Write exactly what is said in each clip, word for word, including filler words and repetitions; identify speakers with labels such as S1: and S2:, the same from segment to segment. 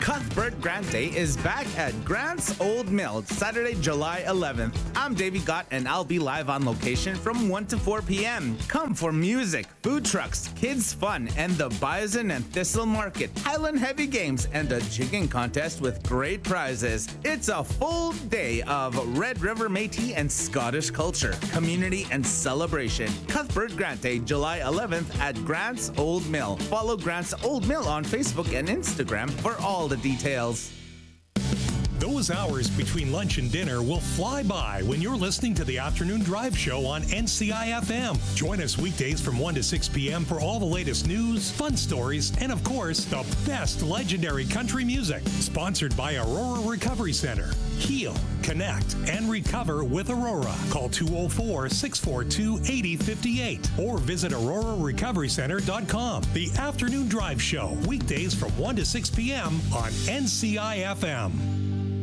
S1: Cuthbert Grant Day is back at Grant's Old Mill, Saturday, July eleventh. I'm Davey Gott, and I'll be live on location from one to four p.m. Come for music, food trucks, kids fun, and the Bison and Thistle Market, Highland Heavy Games, and a jigging contest with great prizes. It's a full day of Red River Métis and Scottish culture, community, and celebration. Cuthbert Grant Day, July eleventh at Grant's Old Mill. Follow Grant's Old Mill on Facebook and Instagram for all the details.
S2: Those hours between lunch and dinner will fly by when you're listening to the Afternoon Drive Show on N C I F M. Join us weekdays from one to six p.m. for all the latest news, fun stories, and of course, the best legendary country music. Sponsored by Aurora Recovery Center. Heal, connect, and recover with Aurora. Call two oh four, six four two, eight oh five eight or visit aurora recovery center dot com. The Afternoon Drive Show, weekdays from one to six p.m. on N C I F M.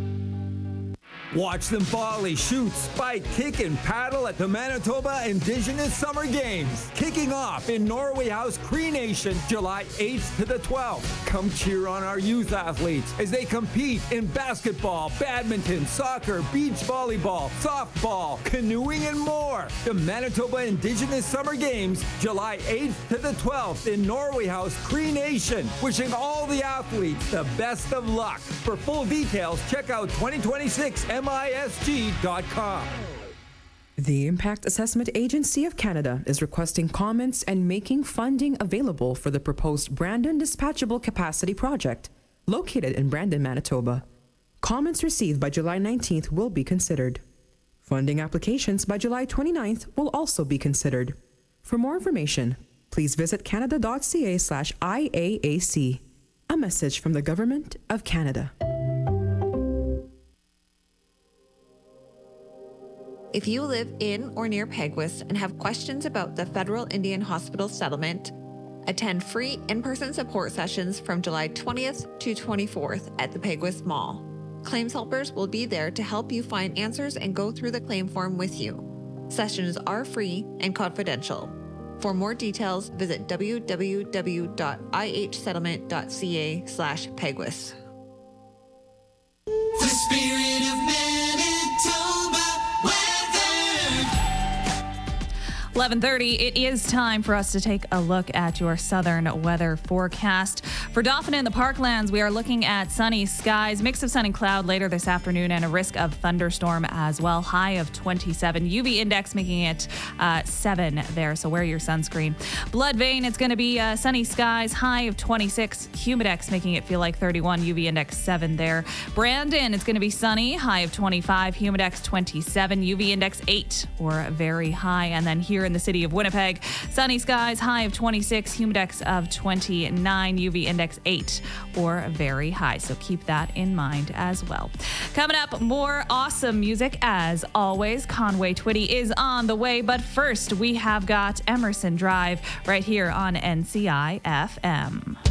S3: Watch them volley, shoot, spike, kick, and paddle at the Manitoba Indigenous Summer Games. Kicking off in Norway House Cree Nation, July eighth to the twelfth. Come cheer on our youth athletes as they compete in basketball, badminton, soccer, beach volleyball, softball, canoeing, and more. The Manitoba Indigenous Summer Games, July eighth to the twelfth in Norway House Cree Nation. Wishing all the athletes the best of luck. For full details, check out twenty twenty-six M I S G dot com.
S4: The Impact Assessment Agency of Canada is requesting comments and making funding available for the proposed Brandon Dispatchable Capacity Project, located in Brandon, Manitoba. Comments received by July nineteenth will be considered. Funding applications by July twenty-ninth will also be considered. For more information, please visit canada.ca slash IAAC. A message from the Government of Canada.
S5: If you live in or near Peguis and have questions about the Federal Indian Hospital settlement, attend free in-person support sessions from July twentieth to twenty-fourth at the Peguis Mall. Claims helpers will be there to help you find answers and go through the claim form with you. Sessions are free and confidential. For more details, visit w w w dot i h settlement dot c a slash Peguis.
S6: The spirit of Manitoba
S7: eleven thirty, it is time for us to take a look at your southern weather forecast. For Dauphin and the Parklands, we are looking at sunny skies, mix of sun and cloud later this afternoon, and a risk of thunderstorm as well. High of twenty-seven. U V index making it uh, seven there, so wear your sunscreen. Bloodvein, it's going to be uh, sunny skies, high of twenty-six. Humidex making it feel like thirty-one. U V index seven there. Brandon, it's going to be sunny, high of twenty-five. Humidex twenty-seven. U V index eight or very high. And then here in the city of Winnipeg, sunny skies, high of twenty-six. Humidex of twenty-nine. U V index eight or very high. So keep that in mind as well. Coming up, more awesome music as always. Conway Twitty is on the way, but first we have got Emerson Drive right here on N C I F M.